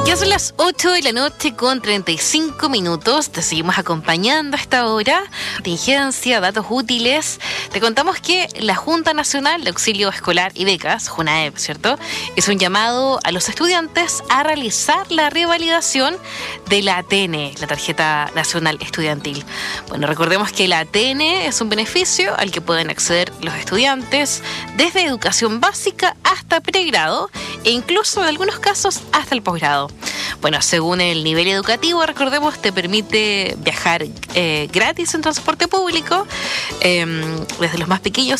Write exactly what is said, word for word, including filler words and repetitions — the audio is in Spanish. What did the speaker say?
Ya son las ocho de la noche con treinta y cinco minutos. Te seguimos acompañando a esta hora. Contingencia, datos útiles. Te contamos que la Junta Nacional de Auxilio Escolar y Becas, JUNAEB, ¿cierto?, hizo un llamado a los estudiantes a realizar la revalidación de la A T N, la Tarjeta Nacional Estudiantil. Bueno, recordemos que la A T N es un beneficio al que pueden acceder los estudiantes desde educación básica hasta pregrado e incluso en algunos casos hasta el posgrado. Bueno, según el nivel educativo, recordemos, te permite viajar eh, gratis en transporte público, eh, desde los más pequeños